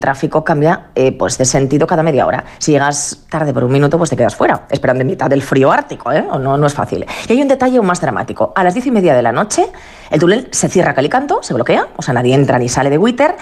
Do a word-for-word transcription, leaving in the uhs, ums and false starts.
tráfico cambia eh, pues de sentido cada media hora. Si llegas tarde por un minuto, pues te quedas fuera, esperando en mitad del frío ártico, ¿eh? O no, no es fácil. Y hay un detalle aún más dramático. A las diez y media de la noche, el túnel se cierra cal y canto, se bloquea, o sea, nadie entra ni sale de Witter,